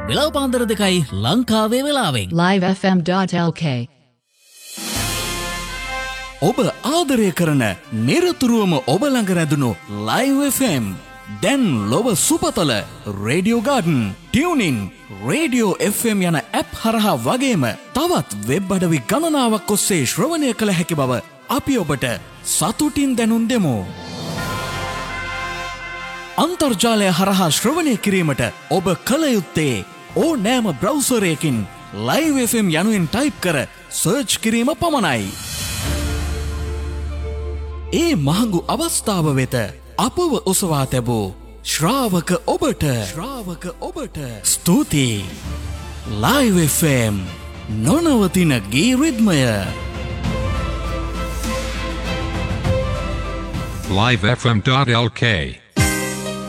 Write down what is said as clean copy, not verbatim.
වෙලාව පාන්දර 2යි ලංකාවේ වෙලාවෙන්. livefm.lk ඔබ ආදරය කරන නිරතුරුවම ඔබ ළඟ රැඳුණු Live FM දැන් ලොව සුපතල radio garden tuning radio FM යන ඇප් හරහා වගේම තවත් වෙබ් අඩවි ගණනාවක් ඔස්සේ ශ්‍රවණය කළ හැකි බව අපි ඔබට සතුටින් දැනුම් දෙමු. අන්තර්ජාලය හරහා ශ්‍රවණය කිරීමට ඔබ කළ යුත්තේ ඕනෑම බ්‍රවුසරයකින් Live FM යනුවෙන් ටයිප් කර සර්ච් කිරීම පමණයි. ඒ මහඟු අවස්ථාව වෙත අපව ඔසවා තැබූ ශ්‍රාවක ඔබට ස්තුතියි. Live FM නොනවතින ගී රිද්මය. livefm.lk